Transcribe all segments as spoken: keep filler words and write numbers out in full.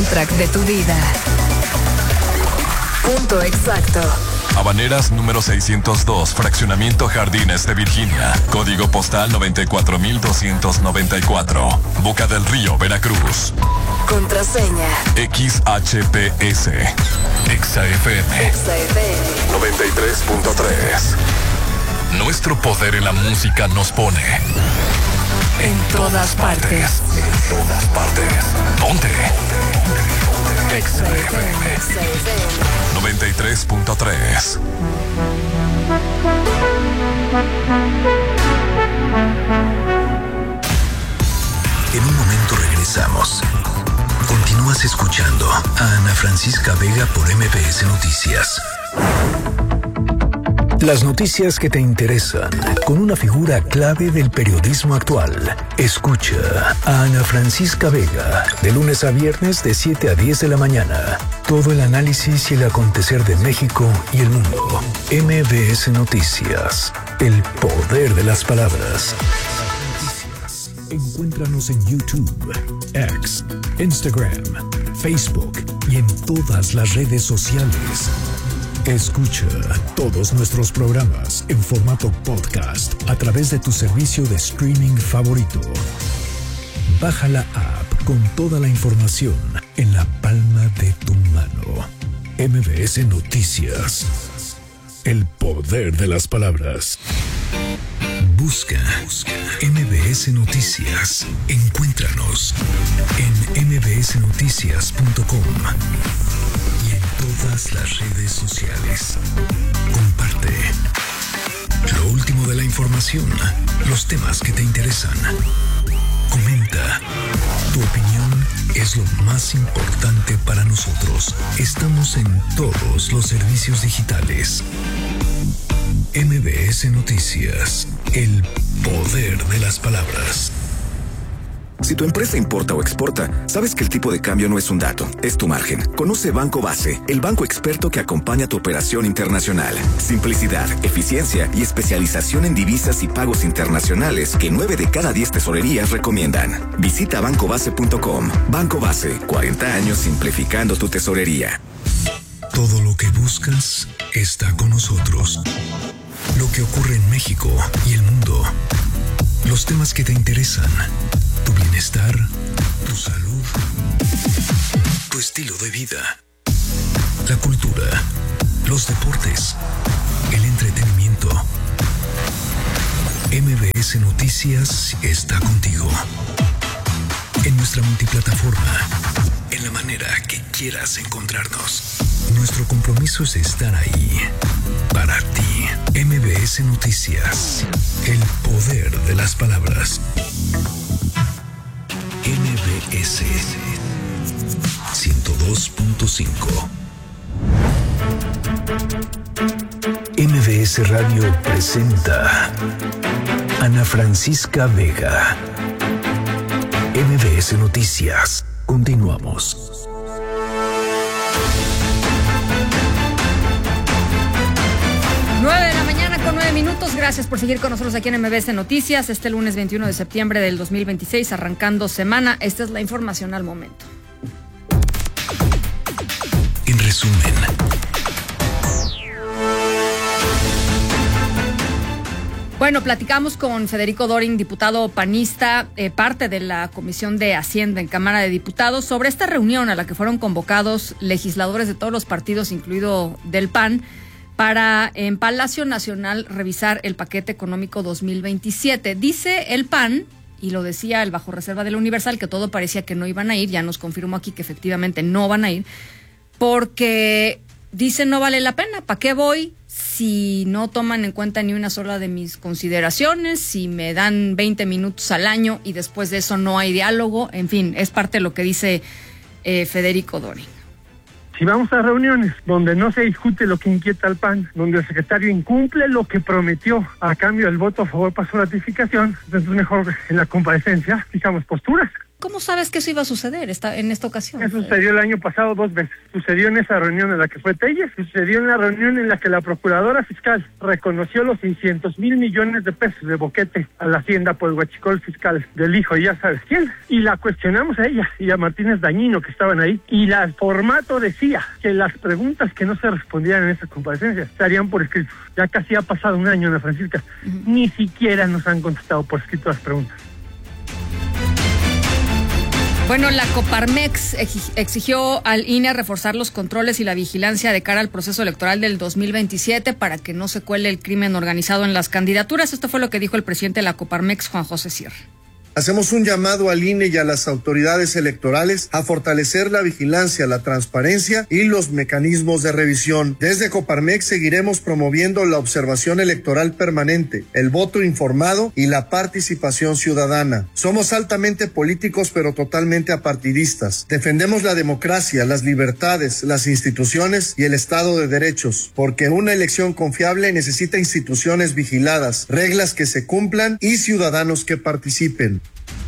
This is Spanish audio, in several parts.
soundtrack de tu vida. Punto exacto. Habaneras número seiscientos dos, Fraccionamiento Jardines de Virginia. Código postal noventa y cuatro mil doscientos noventa y cuatro. Boca del Río, Veracruz. Contraseña. X H P S. Exa F M. Exa F M. noventa y tres punto tres. Nuestro poder en la música nos pone en, en todas partes. partes. En todas partes. Ponte. Exa F M. noventa y tres punto tres. En un momento regresamos. Continúas escuchando a Ana Francisca Vega por M B S Noticias. Las noticias que te interesan, con una figura clave del periodismo actual. Escucha a Ana Francisca Vega, de lunes a viernes de siete a diez de la mañana. Todo el análisis y el acontecer de México y el mundo. M B S Noticias, el poder de las palabras. Encuéntranos en YouTube, X, Instagram, Facebook y en todas las redes sociales. Escucha todos nuestros programas en formato podcast a través de tu servicio de streaming favorito. Baja la app con toda la información en la palma de tu mano. M B S Noticias. El poder de las palabras. Busca, busca M B S Noticias. Encuéntranos en m b s noticias punto com y en todas las redes sociales. Comparte lo último de la información, los temas que te interesan. Comenta. Tu opinión es lo más importante para nosotros. Estamos en todos los servicios digitales. M B S Noticias, el poder de las palabras. Si tu empresa importa o exporta, sabes que el tipo de cambio no es un dato, es tu margen. Conoce Banco Base, el banco experto que acompaña tu operación internacional. Simplicidad, eficiencia y especialización en divisas y pagos internacionales que nueve de cada diez tesorerías recomiendan. Visita banco base punto com. Banco Base, cuarenta años simplificando tu tesorería. Todo lo que buscas está con nosotros. Lo que ocurre en México y el mundo. Los temas que te interesan. Tu bienestar, tu salud, tu estilo de vida, la cultura, los deportes, el entretenimiento. M B S Noticias está contigo. En nuestra multiplataforma, en la manera que quieras encontrarnos. Nuestro compromiso es estar ahí para ti. M B S Noticias, el poder de las palabras. M B S ciento dos punto cinco. M B S Radio presenta Ana Francisca Vega. M B S Noticias. Continuamos. nueve de la mañana con nueve minutos. Gracias por seguir con nosotros aquí en M B S Noticias. Este lunes veintiuno de septiembre del dos mil veintiséis, arrancando semana. Esta es la información al momento. En resumen. Bueno, platicamos con Federico Dorin, diputado panista, eh, parte de la Comisión de Hacienda en Cámara de Diputados, sobre esta reunión a la que fueron convocados legisladores de todos los partidos, incluido del P A N, para en Palacio Nacional revisar el paquete económico dos mil veintisiete. Dice el P A N, y lo decía el bajo reserva de la Universal, que todo parecía que no iban a ir, ya nos confirmó aquí que efectivamente no van a ir, porque dicen no vale la pena, ¿para qué voy si no toman en cuenta ni una sola de mis consideraciones, si me dan veinte minutos al año y después de eso no hay diálogo? En fin, es parte de lo que dice eh, Federico Dorin. Si vamos a reuniones donde no se discute lo que inquieta al P A N, donde el secretario incumple lo que prometió a cambio del voto a favor para su ratificación, entonces mejor en la comparecencia fijamos posturas. ¿Cómo sabes que eso iba a suceder esta, en esta ocasión? Eso sucedió el año pasado dos veces. Sucedió en esa reunión en la que fue Telles, sucedió en la reunión en la que la procuradora fiscal reconoció los seiscientos mil millones de pesos de boquete a la hacienda por el huachicol fiscal del hijo, ya sabes quién, y la cuestionamos a ella y a Martínez Dañino, que estaban ahí, y la, el formato decía que las preguntas que no se respondían en esa comparecencia se harían por escrito. Ya casi ha pasado un año, Ana Francisca, uh-huh. Ni siquiera nos han contestado por escrito las preguntas. Bueno, la Coparmex exigió al I N E reforzar los controles y la vigilancia de cara al proceso electoral del dos mil veintisiete para que no se cuele el crimen organizado en las candidaturas. Esto fue lo que dijo el presidente de la Coparmex, Juan José Sierra. Hacemos un llamado al I N E y a las autoridades electorales a fortalecer la vigilancia, la transparencia y los mecanismos de revisión. Desde Coparmex seguiremos promoviendo la observación electoral permanente, el voto informado y la participación ciudadana. Somos altamente políticos pero totalmente apartidistas. Defendemos la democracia, las libertades, las instituciones y el Estado de derechos, porque una elección confiable necesita instituciones vigiladas, reglas que se cumplan y ciudadanos que participen.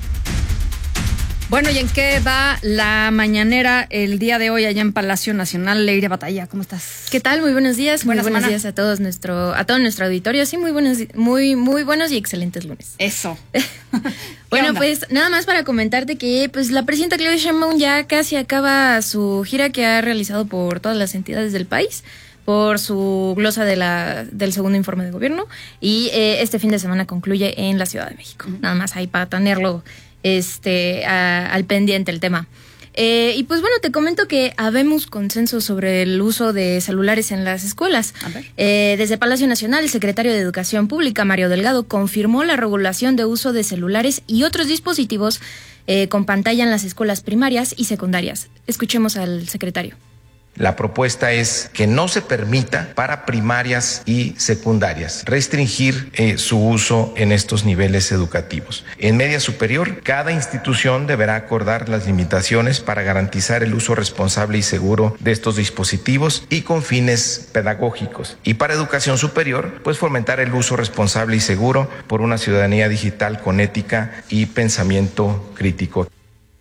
Bueno, ¿y en qué va la mañanera el día de hoy allá en Palacio Nacional? Leire Batalla, ¿cómo estás? ¿Qué tal? Muy buenos días, Buena muy buenos semana. días a todos nuestro, a todo nuestro auditorio. Sí, muy buenos, muy, muy buenos y excelentes lunes. Eso. Bueno, pues nada más para comentarte que pues la presidenta Claudia Sheinbaum ya casi acaba su gira que ha realizado por todas las entidades del país, por su glosa de la, del segundo informe de gobierno, y eh, este fin de semana concluye en la Ciudad de México. Uh-huh. Nada más ahí para tenerlo este a, al pendiente el tema. Eh, y pues bueno, te comento que habemos consenso sobre el uso de celulares en las escuelas. A ver. Eh, desde Palacio Nacional, el secretario de Educación Pública, Mario Delgado, confirmó la regulación de uso de celulares y otros dispositivos eh, con pantalla en las escuelas primarias y secundarias. Escuchemos al secretario. La propuesta es que no se permita para primarias y secundarias restringir eh, su uso en estos niveles educativos. En media superior, cada institución deberá acordar las limitaciones para garantizar el uso responsable y seguro de estos dispositivos y con fines pedagógicos. Y para educación superior, pues fomentar el uso responsable y seguro por una ciudadanía digital con ética y pensamiento crítico.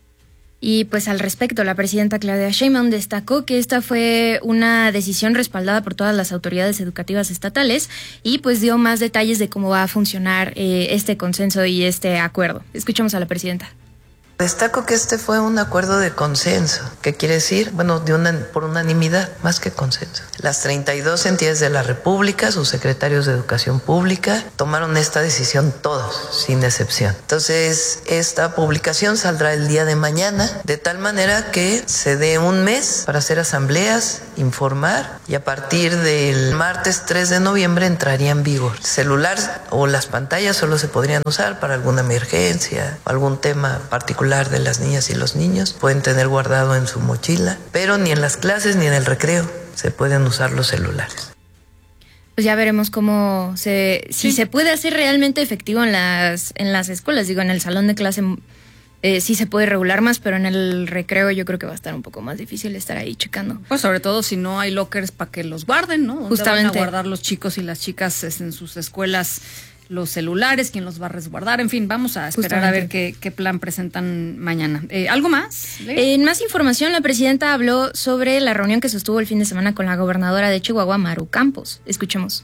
Y pues al respecto, la presidenta Claudia Sheinbaum destacó que esta fue una decisión respaldada por todas las autoridades educativas estatales y pues dio más detalles de cómo va a funcionar eh, este consenso y este acuerdo. Escuchamos a la presidenta. Destaco que este fue un acuerdo de consenso. ¿Qué quiere decir? Bueno, de una, por unanimidad, más que consenso. Las treinta y dos entidades de la República, sus secretarios de Educación Pública, tomaron esta decisión todos, sin excepción. Entonces, esta publicación saldrá el día de mañana, de tal manera que se dé un mes para hacer asambleas, informar, y a partir del martes tres de noviembre entraría en vigor. El celular o las pantallas solo se podrían usar para alguna emergencia o algún tema particular de las niñas y los niños, pueden tener guardado en su mochila, pero ni en las clases ni en el recreo se pueden usar los celulares. Pues ya veremos cómo se, si sí. se puede hacer realmente efectivo en las, en las escuelas. Digo, en el salón de clase eh, sí se puede regular más, pero en el recreo yo creo que va a estar un poco más difícil estar ahí checando. Pues sobre todo si no hay lockers para que los guarden, ¿no? ¿Dónde Justamente. van a guardar los chicos y las chicas en sus escuelas los celulares? ¿Quién los va a resguardar? En fin, vamos a esperar Justamente. a ver qué, qué plan presentan mañana. Eh, ¿Algo más? Eh, en más información, la presidenta habló sobre la reunión que sostuvo el fin de semana con la gobernadora de Chihuahua, Maru Campos. Escuchemos.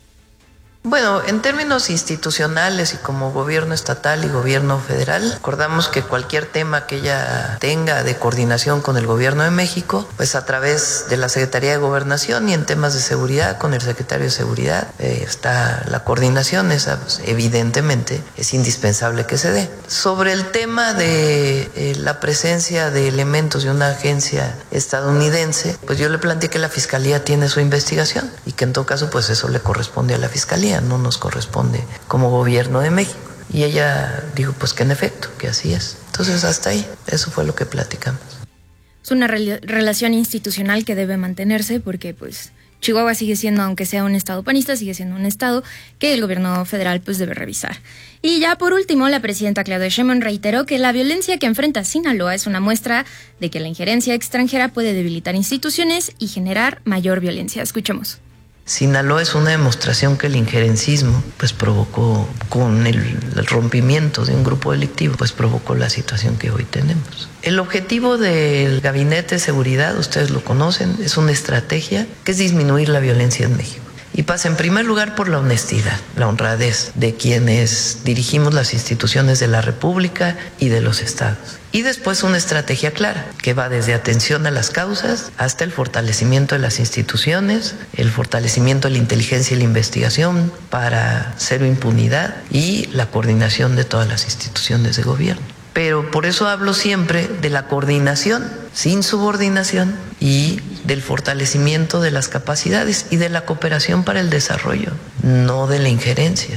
Bueno, en términos institucionales y como gobierno estatal y gobierno federal, acordamos que cualquier tema que ella tenga de coordinación con el gobierno de México, pues a través de la Secretaría de Gobernación y en temas de seguridad con el secretario de Seguridad, eh, está la coordinación, esa pues, evidentemente es indispensable que se dé. Sobre el tema de eh, la presencia de elementos de una agencia estadounidense, pues yo le planteé que la Fiscalía tiene su investigación y que en todo caso pues eso le corresponde a la Fiscalía, no nos corresponde como gobierno de México. Y ella dijo pues que en efecto, que así es. Entonces hasta ahí, eso fue lo que platicamos. Es una re- relación institucional que debe mantenerse porque pues Chihuahua sigue siendo, aunque sea un estado panista, sigue siendo un estado que el gobierno federal pues debe revisar. Y ya por último, la presidenta Claudia Sheinbaum reiteró que la violencia que enfrenta Sinaloa es una muestra de que la injerencia extranjera puede debilitar instituciones y generar mayor violencia. Escuchemos. Sinaloa es una demostración que el injerencismo pues provocó, con el, el rompimiento de un grupo delictivo, pues provocó la situación que hoy tenemos. El objetivo del Gabinete de Seguridad, ustedes lo conocen, es una estrategia que es disminuir la violencia en México. Y pasa en primer lugar por la honestidad, la honradez de quienes dirigimos las instituciones de la República y de los estados. Y después una estrategia clara, que va desde atención a las causas hasta el fortalecimiento de las instituciones, el fortalecimiento de la inteligencia y la investigación para cero impunidad y la coordinación de todas las instituciones de gobierno. Pero por eso hablo siempre de la coordinación, sin subordinación, y del fortalecimiento de las capacidades y de la cooperación para el desarrollo, no de la injerencia.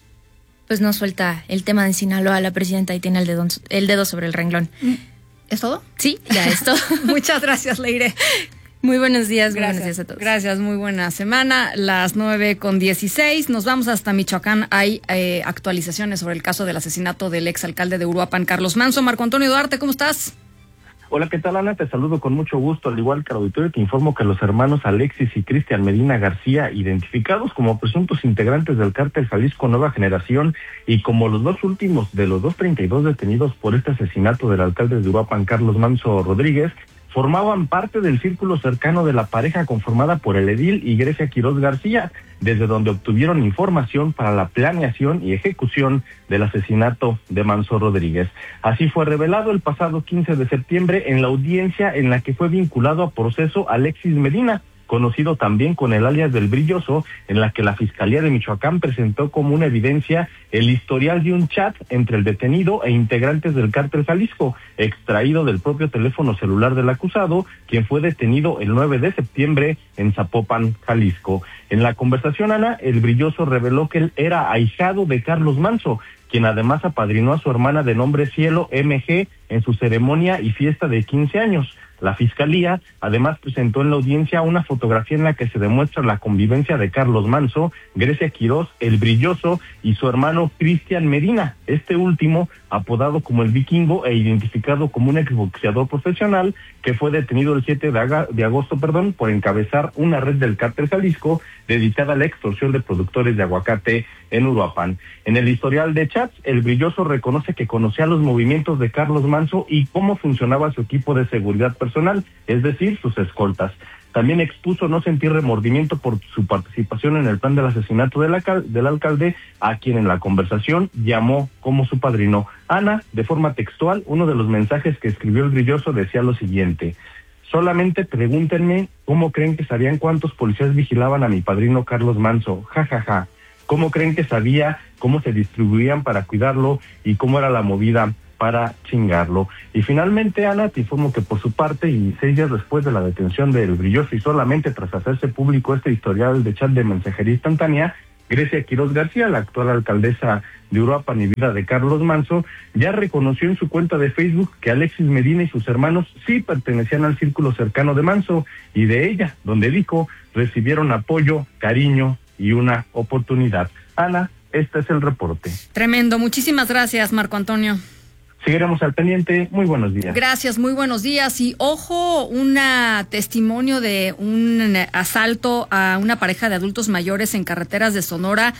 Pues no suelta el tema de Sinaloa la presidenta y tiene el dedo, el dedo sobre el renglón. ¿Es todo? Sí, ya es todo. Muchas gracias, Leire. Muy buenos días, gracias. buenos días a todos. Gracias, muy buena semana. Las nueve con dieciséis, nos vamos hasta Michoacán. Hay eh, actualizaciones sobre el caso del asesinato del exalcalde de Uruapan, Carlos Manso. Marco Antonio Duarte, ¿cómo estás? Hola, ¿qué tal, Ana? Te saludo con mucho gusto. Al igual que al auditorio, te informo que los hermanos Alexis y Cristian Medina García, identificados como presuntos integrantes del cártel Jalisco Nueva Generación y como los dos últimos de los doscientos treinta y dos detenidos por este asesinato del alcalde de Uruapan, Carlos Manso Rodríguez, formaban parte del círculo cercano de la pareja conformada por el edil y Grecia Quiroz García, desde donde obtuvieron información para la planeación y ejecución del asesinato de Manso Rodríguez. Así fue revelado el pasado quince de septiembre en la audiencia en la que fue vinculado a proceso Alexis Medina, conocido también con el alias del Brilloso, en la que la Fiscalía de Michoacán presentó como una evidencia el historial de un chat entre el detenido e integrantes del cártel Jalisco, extraído del propio teléfono celular del acusado, quien fue detenido el nueve de septiembre en Zapopan, Jalisco. En la conversación, Ana, el Brilloso reveló que él era ahijado de Carlos Manso, quien además apadrinó a su hermana de nombre Cielo M G en su ceremonia y fiesta de quince años. La Fiscalía además presentó en la audiencia una fotografía en la que se demuestra la convivencia de Carlos Manso, Grecia Quiroz, el Brilloso y su hermano Cristian Medina, este último apodado como el Vikingo e identificado como un exboxeador profesional que fue detenido el siete de agosto perdón, por encabezar una red del cártel Jalisco dedicada a la extorsión de productores de aguacate en Uruapan. En el historial de chats, el Brilloso reconoce que conocía los movimientos de Carlos Manso y cómo funcionaba su equipo de seguridad personal, es decir, sus escoltas. También expuso no sentir remordimiento por su participación en el plan del asesinato del, alcal- del alcalde, a quien en la conversación llamó como su padrino. Ana, de forma textual, uno de los mensajes que escribió el Brilloso decía lo siguiente: solamente pregúntenme cómo creen que sabían cuántos policías vigilaban a mi padrino Carlos Manso, ja, ja, ja. ¿Cómo creen que sabía cómo se distribuían para cuidarlo y cómo era la movida para chingarlo? Y finalmente, Ana, te informo que por su parte, y seis días después de la detención del Brilloso y solamente tras hacerse público este historial de chat de mensajería instantánea, Grecia Quiroz García, la actual alcaldesa de Uruapan y viuda de Carlos Manso, ya reconoció en su cuenta de Facebook que Alexis Medina y sus hermanos sí pertenecían al círculo cercano de Manso, y de ella, donde dijo, recibieron apoyo, cariño y una oportunidad. Ana, este es el reporte. Tremendo, muchísimas gracias, Marco Antonio. Seguiremos al pendiente. Muy buenos días. Gracias, muy buenos días. Y ojo, un testimonio de un asalto a una pareja de adultos mayores en carreteras de Sonora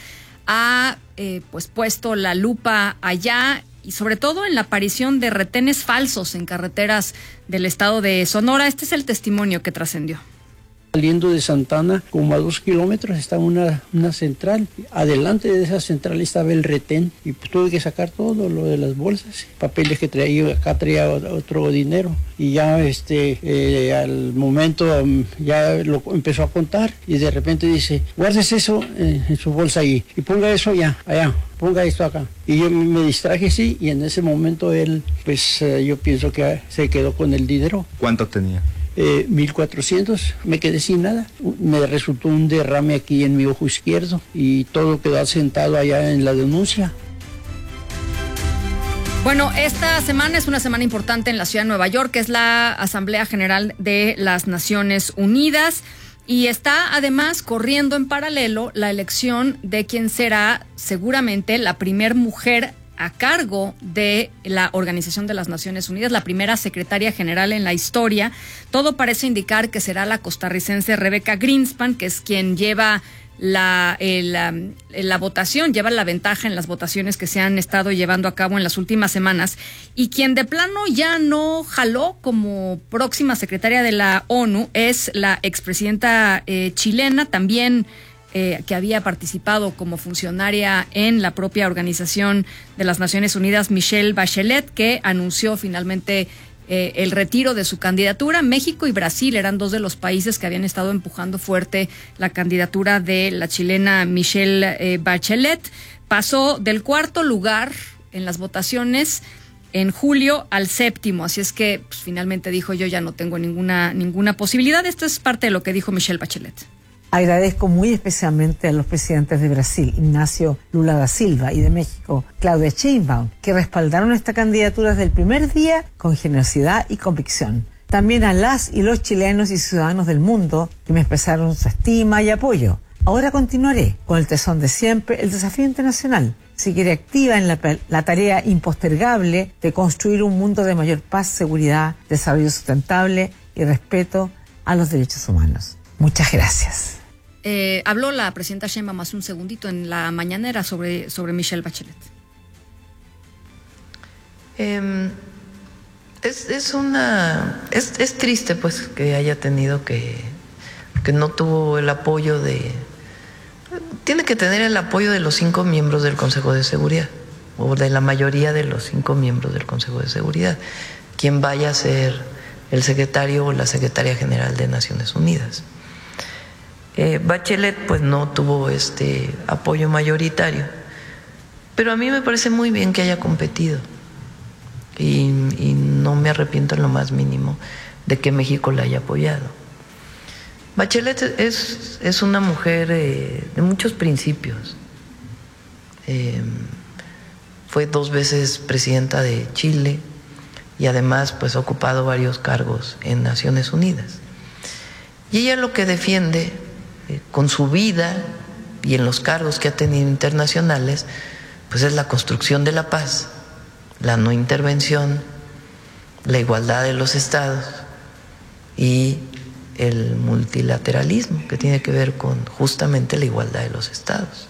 ha eh, pues puesto la lupa allá y sobre todo en la aparición de retenes falsos en carreteras del estado de Sonora. Este es el testimonio que trascendió. Saliendo de Santana, como a dos kilómetros, estaba una, una central. Adelante de esa central estaba el retén y pues tuve que sacar todo lo de las bolsas, papeles que traía, acá traía otro dinero. Y ya este eh, al momento um, ya lo empezó a contar y de repente dice, guardes eso eh, en su bolsa ahí y ponga eso allá, allá. Ponga esto acá. Y yo me distraje, sí, y en ese momento él, pues eh, yo pienso que se quedó con el dinero. ¿Cuánto tenía? Eh, mil cuatrocientos, me quedé sin nada. Me resultó un derrame aquí en mi ojo izquierdo y todo quedó asentado allá en la denuncia. Bueno, esta semana es una semana importante en la ciudad de Nueva York, que es la Asamblea General de las Naciones Unidas. Y está además corriendo en paralelo la elección de quien será seguramente la primer mujer a cargo de la Organización de las Naciones Unidas, la primera secretaria general en la historia. Todo parece indicar que será la costarricense Rebecca Greenspan, que es quien lleva la, el, la, la votación, lleva la ventaja en las votaciones que se han estado llevando a cabo en las últimas semanas, y quien de plano ya no jaló como próxima secretaria de la ONU es la expresidenta eh, chilena, también Eh, que había participado como funcionaria en la propia Organización de las Naciones Unidas, Michelle Bachelet, que anunció finalmente eh, el retiro de su candidatura. México y Brasil eran dos de los países que habían estado empujando fuerte la candidatura de la chilena Michelle eh, Bachelet. Pasó del cuarto lugar en las votaciones en julio al séptimo, así es que pues, finalmente dijo: yo ya no tengo ninguna, ninguna posibilidad. Esto es parte de lo que dijo Michelle Bachelet. Agradezco muy especialmente a los presidentes de Brasil, Ignacio Lula da Silva, y de México, Claudia Sheinbaum, que respaldaron esta candidatura desde el primer día con generosidad y convicción. También a las y los chilenos y ciudadanos del mundo que me expresaron su estima y apoyo. Ahora continuaré con el tesón de siempre, el desafío internacional. Seguiré activa en la, la tarea impostergable de construir un mundo de mayor paz, seguridad, desarrollo sustentable y respeto a los derechos humanos. Muchas gracias. Eh, habló la presidenta Sheinbaum hace un segundito en la mañanera sobre, sobre Michelle Bachelet. Eh, es, es una es, es triste pues que haya tenido que que no tuvo el apoyo de tiene que tener el apoyo de los cinco miembros del Consejo de Seguridad, o de la mayoría de los cinco miembros del Consejo de Seguridad, quien vaya a ser el secretario o la secretaria general de Naciones Unidas. Eh, Bachelet pues no tuvo este apoyo mayoritario, pero a mí me parece muy bien que haya competido y, y no me arrepiento en lo más mínimo de que México la haya apoyado. Bachelet es, es una mujer eh, de muchos principios. Eh, fue dos veces presidenta de Chile y además pues ha ocupado varios cargos en Naciones Unidas. Y ella lo que defiende con su vida y en los cargos que ha tenido internacionales, pues es la construcción de la paz, la no intervención, la igualdad de los estados y el multilateralismo, que tiene que ver con justamente la igualdad de los estados.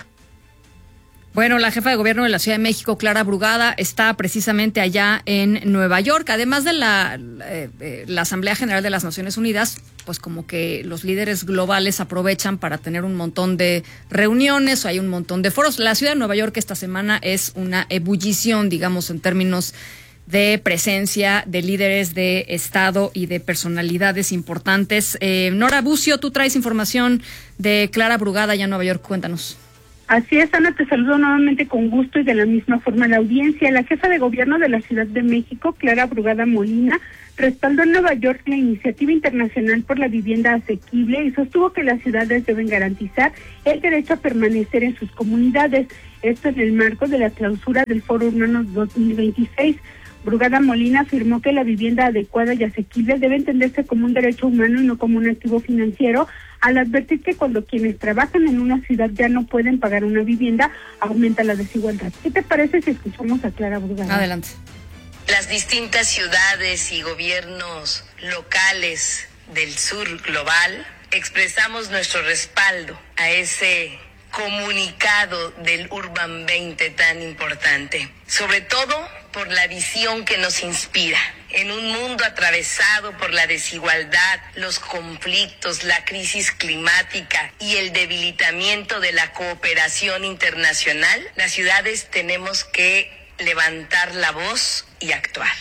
Bueno, la jefa de gobierno de la Ciudad de México, Clara Brugada, está precisamente allá en Nueva York. Además de la, eh, la Asamblea General de las Naciones Unidas, pues como que los líderes globales aprovechan para tener un montón de reuniones, o hay un montón de foros. La Ciudad de Nueva York esta semana es una ebullición, digamos, en términos de presencia de líderes de Estado y de personalidades importantes. Eh, Nora Bucio, tú traes información de Clara Brugada allá en Nueva York. Cuéntanos. Así es, Ana, te saludo nuevamente con gusto y de la misma forma la audiencia. La jefa de gobierno de la Ciudad de México, Clara Brugada Molina, respaldó en Nueva York la iniciativa internacional por la vivienda asequible y sostuvo que las ciudades deben garantizar el derecho a permanecer en sus comunidades. Esto en el marco de la clausura del Foro Urbano dos mil veintiséis. Brugada Molina afirmó que la vivienda adecuada y asequible debe entenderse como un derecho humano y no como un activo financiero, al advertir que cuando quienes trabajan en una ciudad ya no pueden pagar una vivienda, aumenta la desigualdad. ¿Qué te parece si escuchamos a Clara Brugada? Adelante. Las distintas ciudades y gobiernos locales del sur global expresamos nuestro respaldo a ese comunicado del Urban veinte tan importante, sobre todo por la visión que nos inspira. En un mundo atravesado por la desigualdad, los conflictos, la crisis climática y el debilitamiento de la cooperación internacional, las ciudades tenemos que levantar la voz y actuar.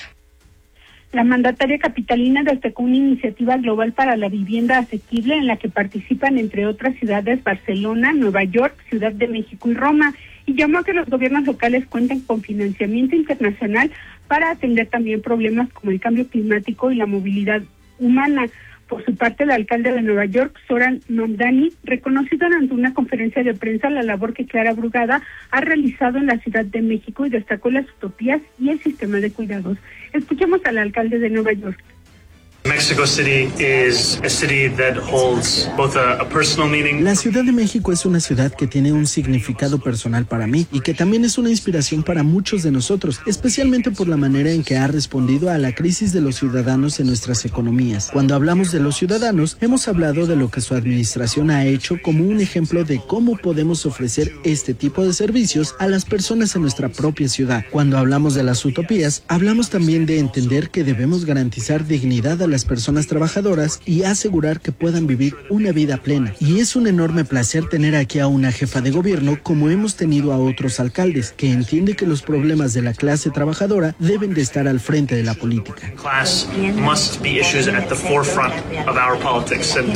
La mandataria capitalina destacó una iniciativa global para la vivienda asequible en la que participan, entre otras ciudades, Barcelona, Nueva York, Ciudad de México y Roma, y llamó a que los gobiernos locales cuenten con financiamiento internacional para atender también problemas como el cambio climático y la movilidad humana. Por su parte, el alcalde de Nueva York, Zoran Mamdani, reconoció durante una conferencia de prensa la labor que Clara Brugada ha realizado en la Ciudad de México y destacó las utopías y el sistema de cuidados. Escuchemos al alcalde de Nueva York. Mexico City is a city that holds both a, a personal meaning. La Ciudad de México es una ciudad que tiene un significado personal para mí y que también es una inspiración para muchos de nosotros, especialmente por la manera en que ha respondido a la crisis de los ciudadanos en nuestras economías. Cuando hablamos de los ciudadanos, hemos hablado de lo que su administración ha hecho como un ejemplo de cómo podemos ofrecer este tipo de servicios a las personas en nuestra propia ciudad. Cuando hablamos de las utopías, hablamos también de entender que debemos garantizar dignidad a las personas trabajadoras y asegurar que puedan vivir una vida plena. Y es un enorme placer tener aquí a una jefa de gobierno como hemos tenido a otros alcaldes, que entiende que los problemas de la clase trabajadora deben de estar al frente de la política. Class must be issues at the forefront of our politics. And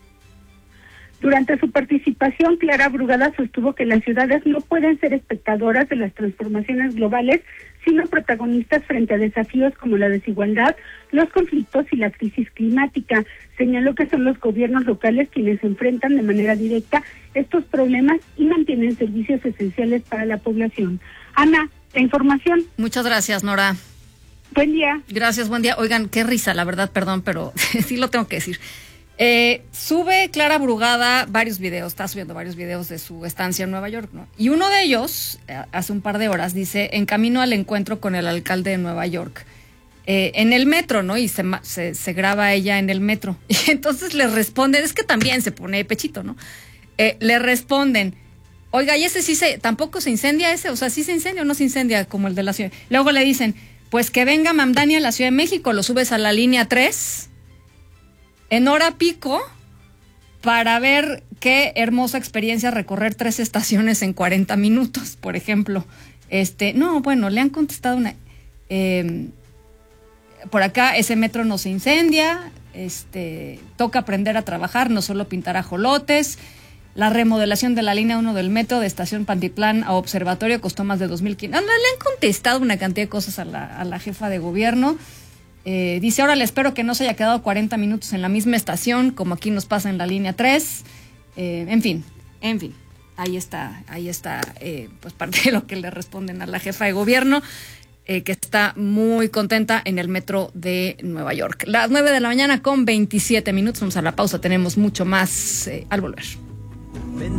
Durante su participación, Clara Brugada sostuvo que las ciudades no pueden ser espectadoras de las transformaciones globales, sino protagonistas frente a desafíos como la desigualdad, los conflictos y la crisis climática. Señaló que son los gobiernos locales quienes enfrentan de manera directa estos problemas y mantienen servicios esenciales para la población. Ana, la información. Muchas gracias, Nora. Buen día. Gracias, buen día. Oigan, qué risa, la verdad, perdón, pero sí lo tengo que decir. Eh, sube Clara Brugada varios videos, está subiendo varios videos de su estancia en Nueva York, ¿no? Y uno de ellos, hace un par de horas, dice, en camino al encuentro con el alcalde de Nueva York, eh, en el metro, ¿no? Y se, se, se graba ella en el metro. Y entonces le responden, es que también se pone pechito, ¿no? Eh, le responden, oiga, ¿y ese sí se, tampoco se incendia ese? O sea, ¿sí se incendia o no se incendia como el de la ciudad? Luego le dicen, pues que venga Mamdani a la Ciudad de México, lo subes a la línea tres en hora pico para ver qué hermosa experiencia recorrer tres estaciones en cuarenta minutos, por ejemplo. Este, no, bueno, le han contestado una... Eh, por acá ese metro no se incendia, este, toca aprender a trabajar, no solo pintar ajolotes. La remodelación de la línea uno del metro de Estación Pantitlán a Observatorio costó más de dos mil quinientos. Le han contestado una cantidad de cosas a la, a la jefa de gobierno. Eh, dice, ahora le espero que no se haya quedado cuarenta minutos en la misma estación, como aquí nos pasa en la línea tres. Eh, en fin, en fin, ahí está, ahí está eh, pues parte de lo que le responden a la jefa de gobierno, eh, que está muy contenta en el metro de Nueva York. Las nueve de la mañana con veintisiete minutos, vamos a la pausa, tenemos mucho más eh, al volver.